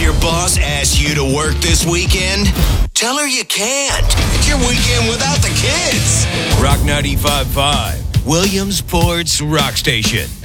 your boss asks you to work this weekend, tell her you can't. It's your weekend without the kids. Rock 95.5, Williamsport's Rock Station.